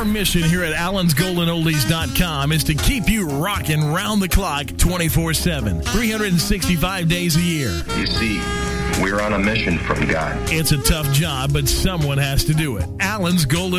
Our mission here at allensgoldenoldies.com is to keep you rocking round the clock 24/7, 365 days a year. You see, we're on a mission from God. It's a tough job, but someone has to do it. Allen's Golden